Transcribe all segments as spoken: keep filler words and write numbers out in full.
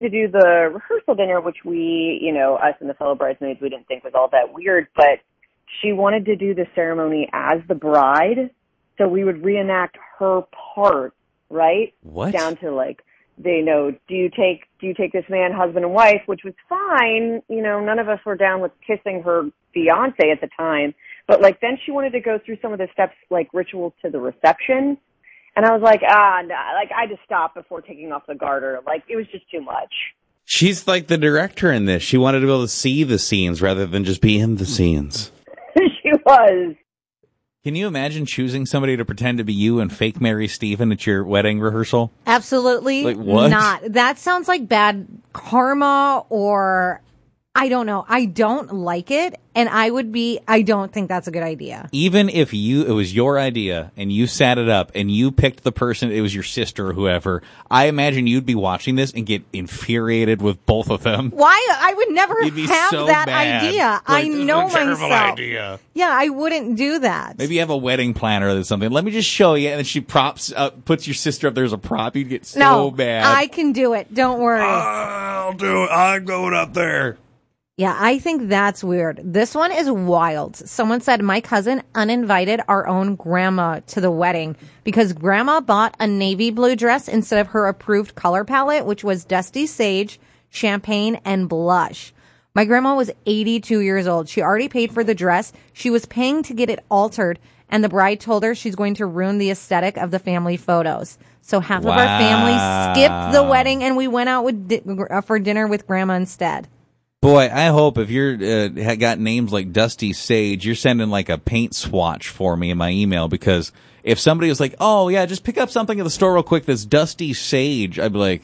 to do the rehearsal dinner, which we, you know, us and the fellow bridesmaids, we didn't think was all that weird, but she wanted to do the ceremony as the bride, so we would reenact her part, right? What? Down to, like, they know, do you take do you take this man, husband and wife, which was fine. You know, none of us were down with kissing her fiance at the time. But, like, then she wanted to go through some of the steps, like, rituals to the reception. And I was like, ah, nah. Like, I just stopped before taking off the garter. Like, it was just too much. She's like the director in this. She wanted to be able to see the scenes rather than just be in the scenes. She was. Can you imagine choosing somebody to pretend to be you and fake marry Stephen at your wedding rehearsal? Absolutely like, what? not. That sounds like bad karma, or I don't know. I don't like it, and I would be, I don't think that's a good idea. Even if you, it was your idea and you sat it up and you picked the person, it was your sister or whoever, I imagine you'd be watching this and get infuriated with both of them. Why? I would never You'd be have so that mad. idea. Like, I this is know a terrible myself. idea. Yeah, I wouldn't do that. Maybe you have a wedding planner or something. Let me just show you. And then she props up, puts your sister up there as a prop. You'd get so no, mad. I can do it. Don't worry. I'll do it. I'm going up there. Yeah, I think that's weird. This one is wild. Someone said, my cousin uninvited our own grandma to the wedding because grandma bought a navy blue dress instead of her approved color palette, which was Dusty Sage, Champagne, and Blush. My grandma was eighty-two years old. She already paid for the dress. She was paying to get it altered, and the bride told her she's going to ruin the aesthetic of the family photos. So half wow. of our family skipped the wedding, and we went out with di- for dinner with grandma instead. Boy, I hope if you're uh, got names like Dusty Sage, you're sending like a paint swatch for me in my email, because if somebody was like, oh yeah, just pick up something at the store real quick that's Dusty Sage, I'd be like,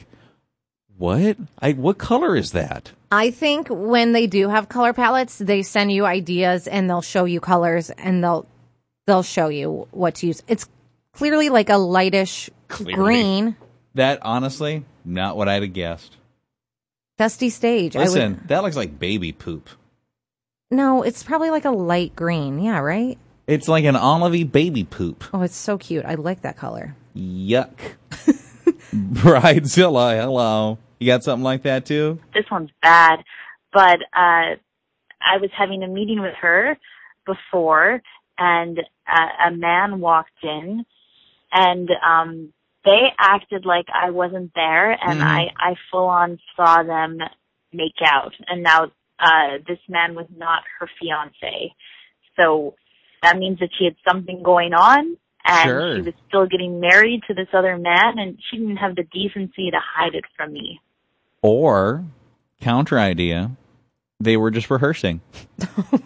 what? I what color is that? I think when they do have color palettes, they send you ideas and they'll show you colors and they'll they'll show you what to use. It's clearly like a lightish Clearly. green. That, honestly, not what I'd have guessed. Dusty Sage. Listen, I would... that looks like baby poop. No, it's probably like a light green. Yeah, right? It's like an olivey baby poop. Oh, it's so cute. I like that color. Yuck. Bridezilla, hello. You got something like that too? This one's bad, but uh, I was having a meeting with her before, and uh, a man walked in, and um, they acted like I wasn't there, and mm-hmm. I, I full-on saw them make out. And now uh, this man was not her fiancé. So that means that she had something going on, and sure. she was still getting married to this other man, and she didn't have the decency to hide it from me. Or, counter idea, they were just rehearsing.